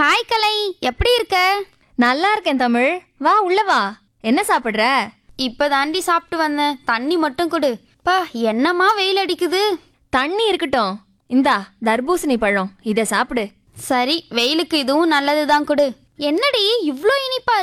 Hi கலை, எப்படி இருக்க? நல்லா இருக்கேன் தமிழ். வா உள்ள வா. என்ன சாப்பிடுற? இப்ப தாண்டி சாப்பிட்டு வந்தேன். தண்ணி மட்டும் கொடு. பா, என்னமா வெயில் அடிக்குது. தண்ணி இருக்கட்டும். இந்தா தர்பூசணி பழம், இத சாப்பிடு. சரி, வெயிலுக்கு இதுவும் நல்லதுதான் கொடு. என்னடி இவ்ளோ இனிப்பா